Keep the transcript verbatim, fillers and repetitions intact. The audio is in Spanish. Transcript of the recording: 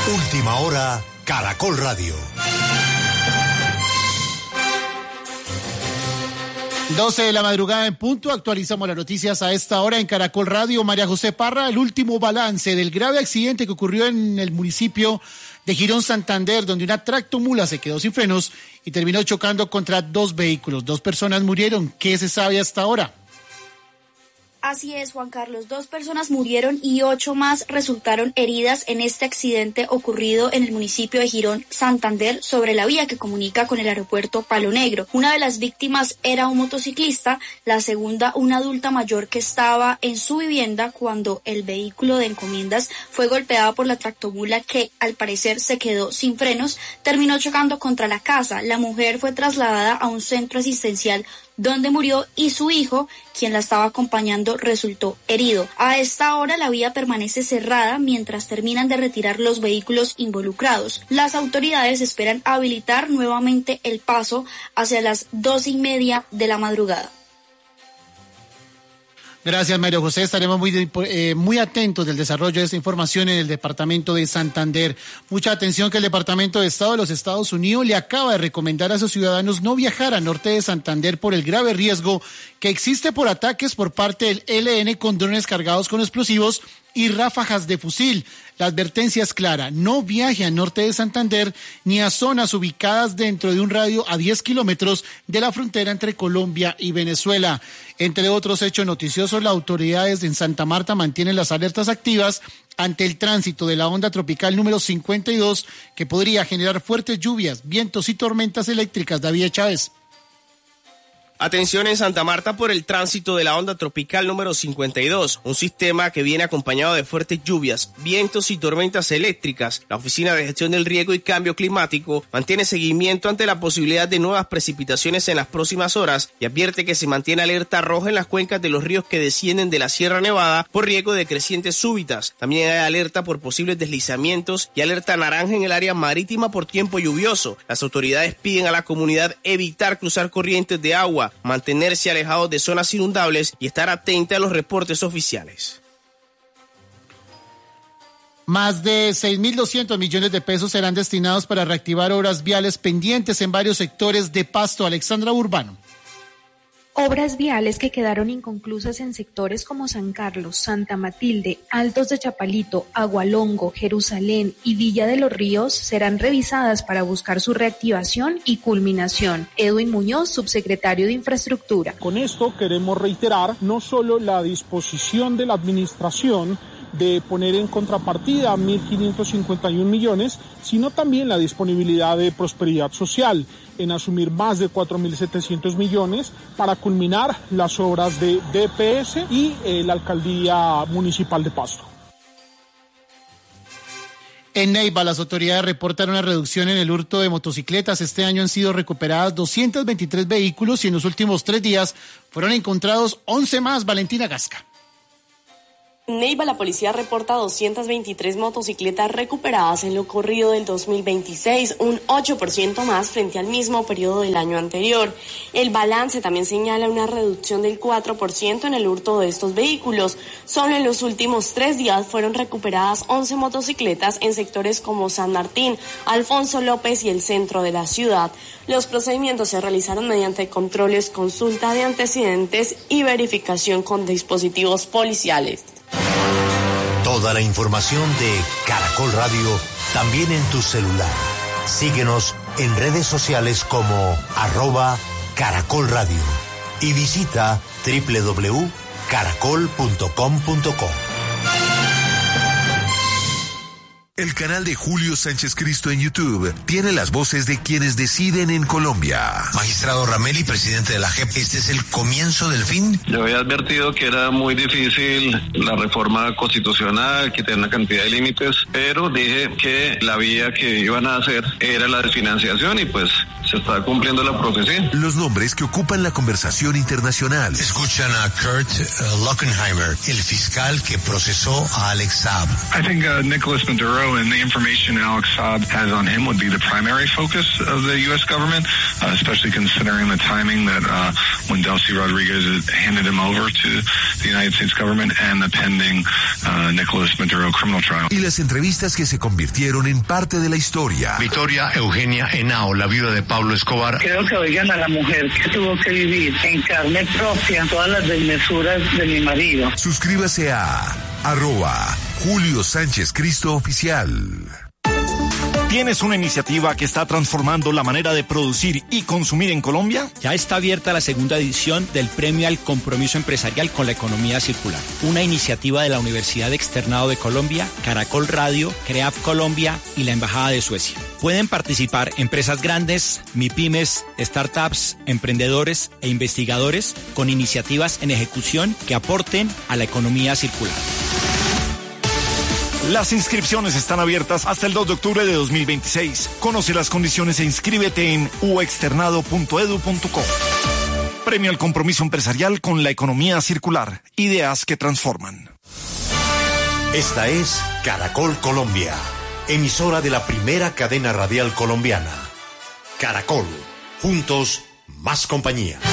Última hora, Caracol Radio. doce de la madrugada en punto, actualizamos las noticias a esta hora en Caracol Radio. María José Parra, el último balance del grave accidente que ocurrió en el municipio de Girón, Santander, donde una tractomula se quedó sin frenos y terminó chocando contra dos vehículos. Dos personas murieron. ¿Qué se sabe hasta ahora? Así es, Juan Carlos. Dos personas murieron y ocho más resultaron heridas en este accidente ocurrido en el municipio de Girón, Santander, sobre la vía que comunica con el aeropuerto Palo Negro. Una de las víctimas era un motociclista, la segunda una adulta mayor que estaba en su vivienda cuando el vehículo de encomiendas fue golpeado por la tractomula que al parecer se quedó sin frenos, terminó chocando contra la casa. La mujer fue trasladada a un centro asistencial donde murió y su hijo, quien la estaba acompañando, resultó herido. A esta hora la vía permanece cerrada mientras terminan de retirar los vehículos involucrados. Las autoridades esperan habilitar nuevamente el paso hacia las dos y media de la madrugada. Gracias, Mario José. Estaremos muy, eh, muy atentos del desarrollo de esta información en el departamento de Santander. Mucha atención que el Departamento de Estado de los Estados Unidos le acaba de recomendar a sus ciudadanos no viajar al norte de Santander por el grave riesgo que existe por ataques por parte del E L N con drones cargados con explosivos y ráfagas de fusil. La advertencia es clara: no viaje al norte de Santander ni a zonas ubicadas dentro de un radio a diez kilómetros de la frontera entre Colombia y Venezuela. Entre otros hechos noticiosos, las autoridades en Santa Marta mantienen las alertas activas ante el tránsito de la onda tropical número cincuenta y dos, que podría generar fuertes lluvias, vientos y tormentas eléctricas. David Chávez. Atención en Santa Marta por el tránsito de la onda tropical número cincuenta y dos, un sistema que viene acompañado de fuertes lluvias, vientos y tormentas eléctricas. La Oficina de Gestión del Riesgo y Cambio Climático mantiene seguimiento ante la posibilidad de nuevas precipitaciones en las próximas horas y advierte que se mantiene alerta roja en las cuencas de los ríos que descienden de la Sierra Nevada por riesgo de crecientes súbitas. También hay alerta por posibles deslizamientos y alerta naranja en el área marítima por tiempo lluvioso. Las autoridades piden a la comunidad evitar cruzar corrientes de agua, mantenerse alejados de zonas inundables y estar atenta a los reportes oficiales. Más de seis mil doscientos millones de pesos serán destinados para reactivar obras viales pendientes en varios sectores de Pasto. Alexandra Urbano. Obras viales que quedaron inconclusas en sectores como San Carlos, Santa Matilde, Altos de Chapalito, Agualongo, Jerusalén y Villa de los Ríos serán revisadas para buscar su reactivación y culminación. Edwin Muñoz, subsecretario de Infraestructura. Con esto queremos reiterar no solo la disposición de la administración de poner en contrapartida mil quinientos cincuenta y un millones, sino también la disponibilidad de Prosperidad Social en asumir más de cuatro mil setecientos millones para culminar las obras de D P S y eh, la Alcaldía Municipal de Pasto. En Neiva, las autoridades reportan una reducción en el hurto de motocicletas. Este año han sido recuperadas doscientos veintitrés vehículos y en los últimos tres días fueron encontrados once más. Valentina Gasca. En Neiva, la policía reporta doscientas veintitrés motocicletas recuperadas en lo corrido del dos mil veintiséis, un ocho por ciento más frente al mismo periodo del año anterior. El balance también señala una reducción del cuatro por ciento en el hurto de estos vehículos. Solo en los últimos tres días fueron recuperadas once motocicletas en sectores como San Martín, Alfonso López y el centro de la ciudad. Los procedimientos se realizaron mediante controles, consulta de antecedentes y verificación con dispositivos policiales. Toda la información de Caracol Radio también en tu celular. Síguenos en redes sociales como arroba Caracol Radio y visita doble u doble u doble u punto caracol punto com punto co. El canal de Julio Sánchez Cristo en YouTube tiene las voces de quienes deciden en Colombia. Magistrado Rameli, presidente de la J E P, ¿este es el comienzo del fin? Yo había advertido que era muy difícil la reforma constitucional, que tenía una cantidad de límites, pero dije que la vía que iban a hacer era la de financiación y pues se está cumpliendo la profecía. Los nombres que ocupan la conversación internacional. Escuchan a Kurt uh, Lockenheimer, el fiscal que procesó a Alex Saab. I think uh, Nicholas Maduro and the information Alex Saab has on him would be the primary focus of the U S government, uh, especially considering the timing that uh, when Delcy Rodriguez handed him over to the United States government and the pending uh, Nicholas Maduro criminal trial. Y las entrevistas que se convirtieron en parte de la historia. Victoria Eugenia Henao, la viuda de Pablo Escobar. Creo que oigan a la mujer que tuvo que vivir en carne propia todas las desmesuras de mi marido. Suscríbase a arroba Julio Sánchez Cristo Oficial. ¿Tienes una iniciativa que está transformando la manera de producir y consumir en Colombia? Ya está abierta la segunda edición del Premio al Compromiso Empresarial con la Economía Circular, una iniciativa de la Universidad Externado de Colombia, Caracol Radio, CREAF Colombia y la Embajada de Suecia. Pueden participar empresas grandes, MIPYMES, startups, emprendedores e investigadores con iniciativas en ejecución que aporten a la economía circular. Las inscripciones están abiertas hasta el dos de octubre de dos mil veintiséis. Conoce las condiciones e inscríbete en u externado punto edu punto co. Premio al Compromiso Empresarial con la Economía Circular. Ideas que transforman. Esta es Caracol Colombia, emisora de la primera cadena radial colombiana. Caracol, juntos, más compañía.